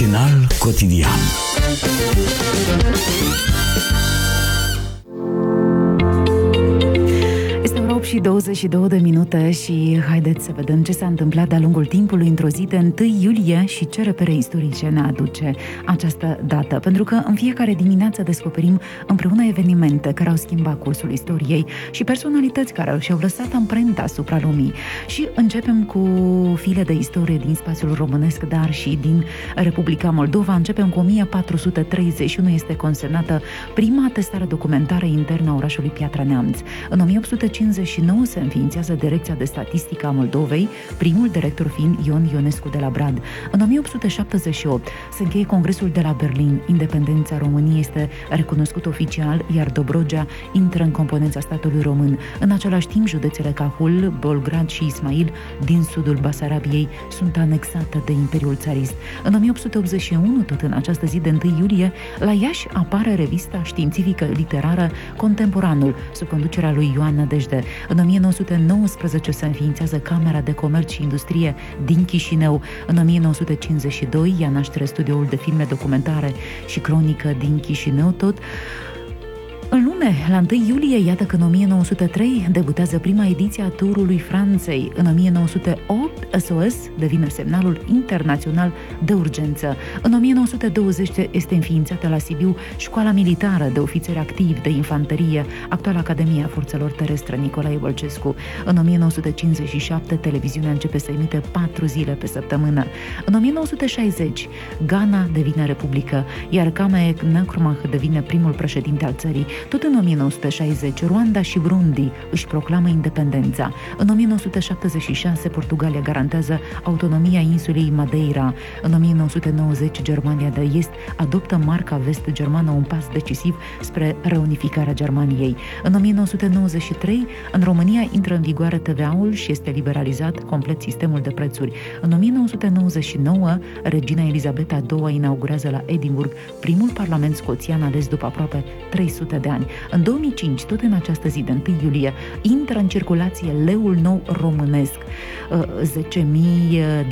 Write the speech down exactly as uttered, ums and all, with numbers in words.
Matinal Cotidian. Și douăzeci și două de minute și haideți să vedem ce s-a întâmplat de-a lungul timpului într-o zi de întâi iulie și ce repere istorice ne aduce această dată. Pentru că în fiecare dimineață descoperim împreună evenimente care au schimbat cursul istoriei și personalități care și-au lăsat amprenta asupra lumii. Și începem cu file de istorie din spațiul românesc, dar și din Republica Moldova. Începem cu o mie patru sute treizeci și unu, este consemnată prima atestare documentară internă a orașului Piatra Neamț. În o mie opt sute cincizeci și nouă se înființează Direcția de Statistică a Moldovei, primul director fiind Ion Ionescu de la Brad. În o mie opt sute șaptezeci și opt se încheie Congresul de la Berlin. Independența României este recunoscută oficial, iar Dobrogea intră în componența statului român. În același timp, județele Cahul, Bolgrad și Ismail din sudul Basarabiei sunt anexate de Imperiul Țarist. În o mie opt sute optzeci și unu, tot în această zi de întâi iulie, la Iași apare revista științifică literară Contemporanul, sub conducerea lui Ioan Nădejde. În o mie nouă sute nouăsprezece se înființează Camera de Comerț și Industrie din Chișinău. În o mie nouă sute cincizeci și doi ia naștere studioul de filme documentare și cronică din Chișinău. Tot în lume, la întâi iulie, iată că în o mie nouă sute trei debutează prima ediție a Turului Franței. În o mie nouă sute opt, S O S devine semnalul internațional de urgență. În o mie nouă sute douăzeci este înființată la Sibiu Școala Militară de Ofițeri Activi de Infanterie, actuala Academia Forțelor Terestre Nicolae Bolcescu. În o mie nouă sute cincizeci și șapte, televiziunea începe să emite patru zile pe săptămână. În o mie nouă sute șaizeci, Ghana devine republică, iar Kame Nkrumah devine primul președinte al țării. Tot în o mie nouă sute șaizeci, Rwanda și Burundi își proclamă independența. În o mie nouă sute șaptezeci și șase, Portugalia garantează autonomia insulei Madeira. În o mie nouă sute nouăzeci, Germania de Est adoptă marca vest-germană, un pas decisiv spre reunificarea Germaniei. În o mie nouă sute nouăzeci și trei, în România intră în vigoare T V A-ul și este liberalizat complet sistemul de prețuri. În o mie nouă sute nouăzeci și nouă, regina Elizabeta a doua inaugurează la Edinburgh primul parlament scoțian ales după aproape trei sute de ani. În două mii cinci, tot în această zi de întâi iulie, intră în circulație leul nou românesc. zece mii de